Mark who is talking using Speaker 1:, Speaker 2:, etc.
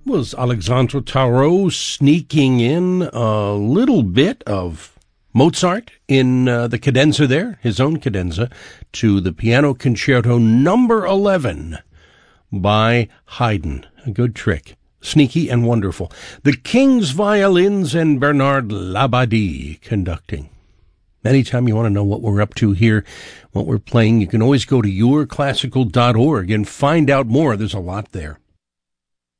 Speaker 1: was Alexandre Tarot sneaking in a little bit of Mozart in the cadenza there, his own cadenza, to the Piano Concerto number 11 by Haydn. A good trick. Sneaky and wonderful. The King's Violins and Bernard Labadie conducting. Anytime you want to know what we're up to here, what we're playing, you can always go to yourclassical.org and find out more. There's a lot there.